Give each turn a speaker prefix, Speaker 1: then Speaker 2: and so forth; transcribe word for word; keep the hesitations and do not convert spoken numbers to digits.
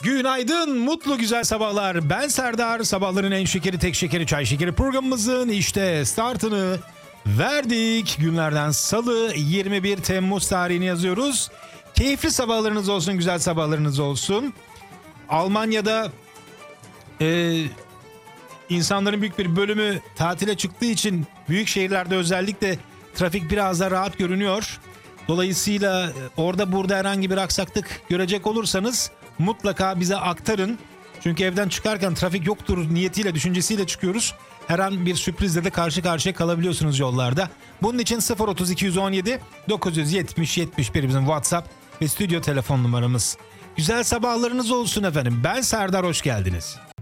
Speaker 1: Günaydın, mutlu güzel sabahlar. Ben Serdar. Sabahların en şekeri, tek şekeri, çay şekeri programımızın işte startını verdik. Günlerden Salı, yirmi bir Temmuz tarihini yazıyoruz. Keyifli sabahlarınız olsun, güzel sabahlarınız olsun. Almanya'da e, insanların büyük bir bölümü tatile çıktığı için büyük şehirlerde özellikle trafik biraz da rahat görünüyor. Dolayısıyla orada burada herhangi bir aksaklık görecek olursanız mutlaka bize aktarın. Çünkü evden çıkarken trafik yoktur niyetiyle, düşüncesiyle çıkıyoruz. Her an bir sürprizle de karşı karşıya kalabiliyorsunuz yollarda. Bunun için sıfır otuz iki on yedi dokuz yetmiş yetmiş bir bizim WhatsApp ve stüdyo telefon numaramız. Güzel sabahlarınız olsun efendim. Ben Serdar, hoş geldiniz.